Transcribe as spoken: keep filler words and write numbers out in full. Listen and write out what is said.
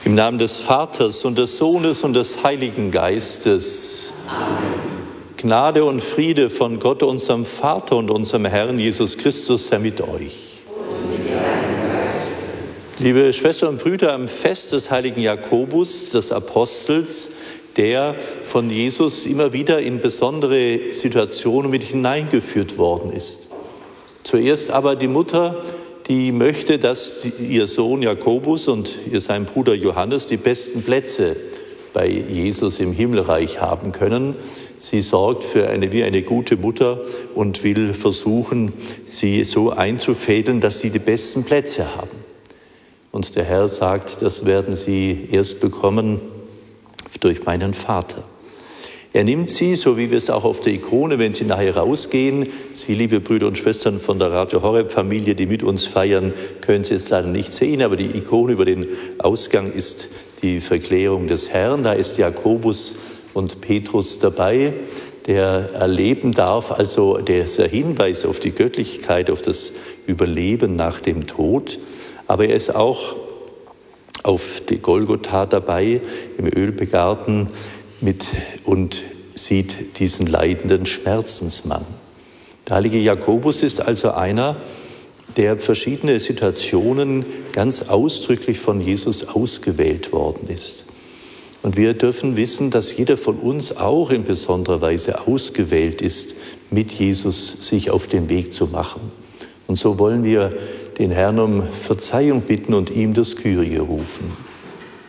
Im Namen des Vaters und des Sohnes und des Heiligen Geistes. Amen. Gnade und Friede von Gott, unserem Vater und unserem Herrn Jesus Christus, sei mit euch. Und mit deinem Geist. Liebe Schwestern und Brüder, am Fest des heiligen Jakobus, des Apostels, der von Jesus immer wieder in besondere Situationen mit hineingeführt worden ist. Zuerst aber die Mutter, die möchte, dass ihr Sohn Jakobus und ihr sein Bruder Johannes die besten Plätze bei Jesus im Himmelreich haben können. Sie sorgt für eine, wie eine gute Mutter und will versuchen, sie so einzufädeln, dass sie die besten Plätze haben. Und der Herr sagt, das werden sie erst bekommen durch meinen Vater. Er nimmt sie, so wie wir es auch auf der Ikone, wenn sie nachher rausgehen, Sie, liebe Brüder und Schwestern von der Radio Horeb-Familie, die mit uns feiern, können Sie es leider nicht sehen, aber die Ikone über den Ausgang ist die Verklärung des Herrn. Da ist Jakobus und Petrus dabei, der erleben darf, also dieser Hinweis auf die Göttlichkeit, auf das Überleben nach dem Tod. Aber er ist auch auf die Golgotha dabei, im Ölbegarten, mit und sieht diesen leidenden Schmerzensmann. Der heilige Jakobus ist also einer, der verschiedene Situationen ganz ausdrücklich von Jesus ausgewählt worden ist. Und wir dürfen wissen, dass jeder von uns auch in besonderer Weise ausgewählt ist, mit Jesus sich auf den Weg zu machen. Und so wollen wir den Herrn um Verzeihung bitten und ihm das Kyrie rufen.